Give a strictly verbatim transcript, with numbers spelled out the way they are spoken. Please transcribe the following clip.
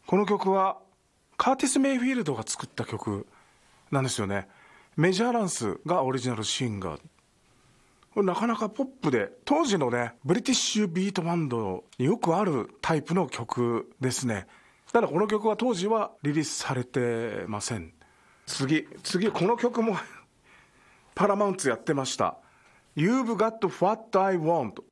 この曲はカーティス・メイフィールドが作った曲なんですよね。メジャーランスがオリジナルシンガー。これなかなかポップで、当時のねブリティッシュビートバンドによくあるタイプの曲ですね。ただこの曲は当時はリリースされてません。次次この曲もパラマウンツやってました。 You've got what I want